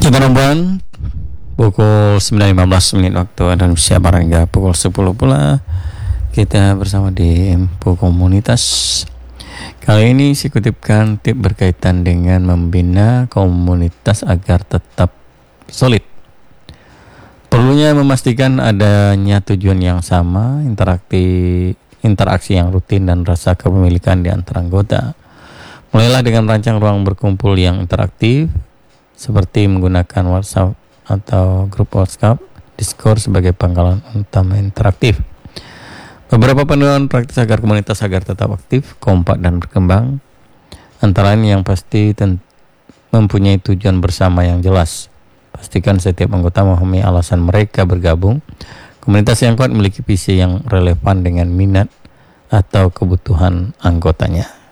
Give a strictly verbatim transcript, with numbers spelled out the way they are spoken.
Ya teman-teman, pukul sembilan lima belas menit waktu Indonesia Barat hingga pukul sepuluh pula kita bersama di Info Komunitas. Kali ini saya kutipkan tip berkaitan dengan membina komunitas agar tetap solid. Perlunya memastikan adanya tujuan yang sama, interaksi interaksi yang rutin dan rasa kepemilikan di antara anggota. Mulailah dengan rancang ruang berkumpul yang interaktif, seperti menggunakan WhatsApp atau grup WhatsApp, Discord sebagai pangkalan utama interaktif. Beberapa panduan praktis agar komunitas agar tetap aktif, kompak dan berkembang. Antara lain yang pasti ten- mempunyai tujuan bersama yang jelas. Pastikan setiap anggota memahami alasan mereka bergabung. Komunitas yang kuat memiliki visi yang relevan dengan minat atau kebutuhan anggotanya.